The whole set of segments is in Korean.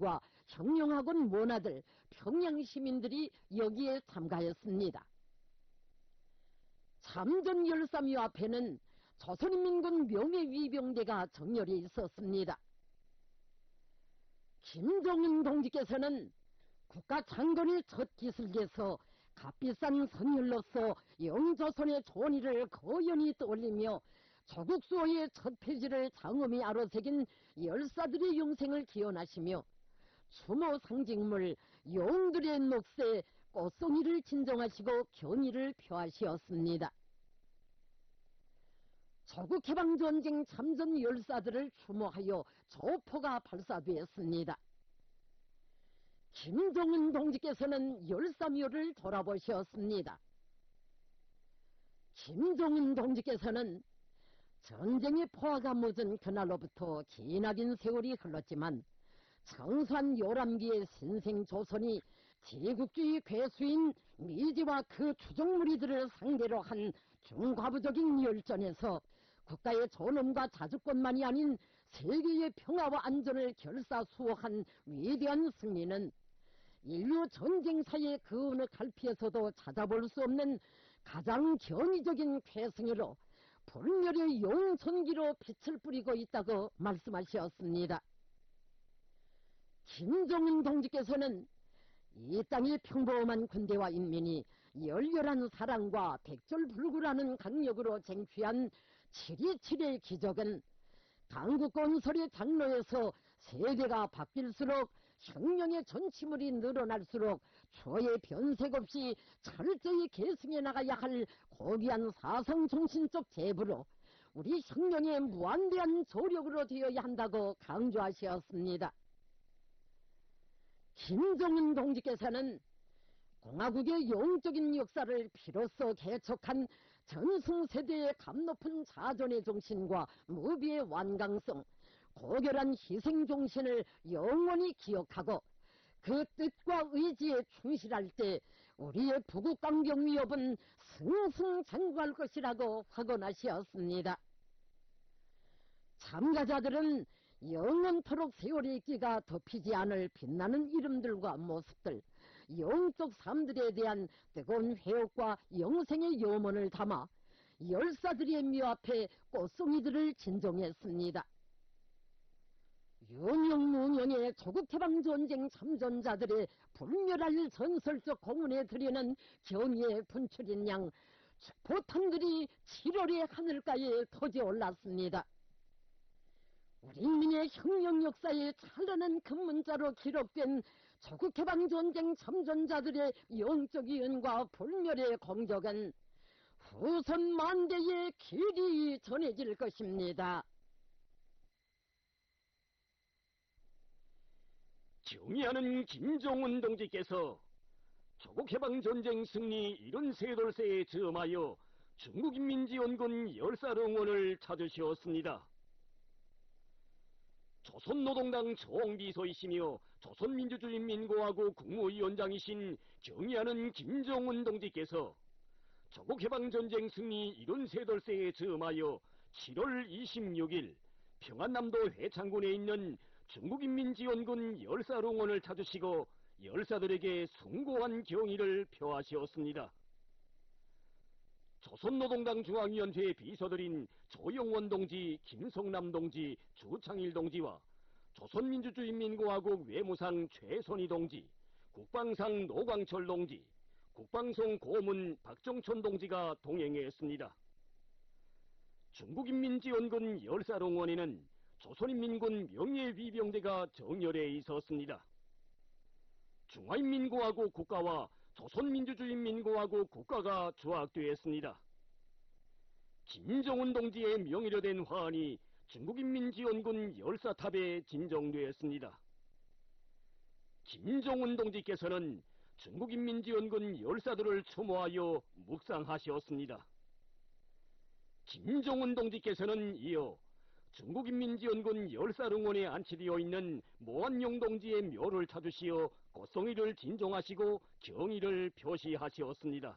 학생들과 혁명학원 원아들, 평양 시민들이 여기에 참가했습니다. 참전 열사묘 앞에는 조선인민군 명예위병대가 정렬해 있었습니다. 김정은 동지께서는 국가장군의 첫 기슬에서 값비싼 선율로서 영조선의 존의를 거연히 떠올리며 조국 수호의 첫 페이지를 장엄히 아로새긴 열사들의 영생을 기원하시며 추모 상징물 용들의 녹세 꽃송이를 진정하시고 경의를 표하시었습니다. 조국해방전쟁 참전 열사들을 추모하여 조포가 발사되었습니다. 김정은 동지께서는 열사묘를 돌아보셨습니다. 김정은 동지께서는 전쟁의 포화가 묻은 그날로부터 기나긴 세월이 흘렀지만 청산 요람기의 신생조선이 제국주의 괴수인 미지와 그 추종무리들을 상대로 한 중과부적인 열전에서 국가의 존엄과 자주권만이 아닌 세계의 평화와 안전을 결사수호한 위대한 승리는 인류 전쟁사의 그 어느 갈피에서도 찾아볼 수 없는 가장 견의적인 쾌승으로 불멸의 용천기로 빛을 뿌리고 있다고 말씀하셨습니다. 김정은 동지께서는 이 땅의 평범한 군대와 인민이 열렬한 사랑과 백절불구라는 강력으로 쟁취한 7.27의 기적은 강국건설의 장로에서 세대가 바뀔수록 혁명의 전치물이 늘어날수록 초의 변색 없이 철저히 계승해 나가야 할 고귀한 사상정신적 제부로 우리 혁명의 무한대한 조력으로 되어야 한다고 강조하셨습니다. 김정은 동지께서는 공화국의 영적인 역사를 비로소 개척한 전승세대의 감높은 자존의 정신과 무비의 완강성, 고결한 희생정신을 영원히 기억하고 그 뜻과 의지에 충실할 때 우리의 부국강경 위협은 승승장구할 것이라고 확언하셨습니다. 참가자들은 영원토록 세월의 끼가 덮이지 않을 빛나는 이름들과 모습들, 영적 삶들에 대한 뜨거운 회옥과 영생의 염원을 담아 열사들의 묘 앞에 꽃송이들을 진정했습니다. 유명무명의 조국해방전쟁 참전자들의 불멸할 전설적 공훈에 드리는 경의의 분출인 양 보탄들이 7월의 하늘가에 터져 올랐습니다. 우리 인민의 혁명 역사의 찬란한 금문자로 기록된 조국해방전쟁 참전자들의 영적 이은과 불멸의 공적은 후손 만대에 길이 전해질 것입니다. 경의하는 김정은 동지께서 조국해방전쟁 승리 73돌세에 즈음하여 중국인민지원군 열사릉원을 찾으시었습니다. 조선노동당 총비서이시며 조선민주주의인민공화국 국무위원장이신 경의하는 김정은 동지께서 조국해방전쟁 승리 73돌세에 즈음하여 7월 26일 평안남도 회창군에 있는 중국인민지원군 열사릉원을 찾으시고 열사들에게 숭고한 경의를 표하시었습니다. 조선노동당 중앙위원회 비서들인 조영원 동지, 김성남 동지, 주창일 동지와 조선민주주의인민공화국 외무상 최선희 동지, 국방상 노광철 동지, 국방성 고문 박정천 동지가 동행했습니다. 중국인민지원군 열사릉원에는 조선인민군 명예위병대가 정렬해 있었습니다. 중화인민공화국 국가와 조선민주주의인민공화국 국가가 조약되었습니다. 김정은 동지의 명의로 된 화환이 중국인민지원군 열사탑에 진정되었습니다. 김정은 동지께서는 중국인민지원군 열사들을 추모하여 묵상하셨습니다. 김정은 동지께서는 이어 중국인민지원군 열사릉원에 안치되어 있는 모한용 동지의 묘를 찾으시어 꽃송이를 진정하시고 경의를 표시하시었습니다.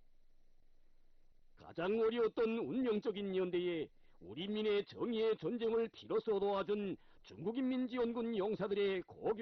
가장 어려웠던 운명적인 연대에 우리 민의 정의의 전쟁을 비로소 도와준 중국인민지원군 용사들의 고교